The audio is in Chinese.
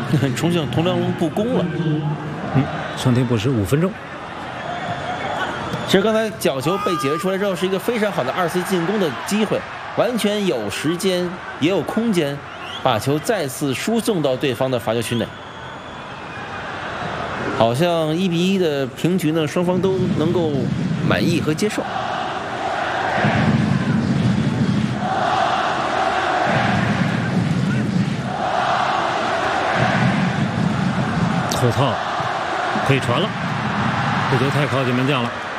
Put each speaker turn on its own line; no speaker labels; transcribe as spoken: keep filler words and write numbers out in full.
重庆铜梁龙不攻了。
嗯，伤停补时五分钟。
其实刚才角球被解决出来之后，是一个非常好的二次进攻的机会，完全有时间也有空间，把球再次输送到对方的罚球区内。好像一比一的平局呢，双方都能够满意和接受。
后套可以传了，这球太靠近门将了。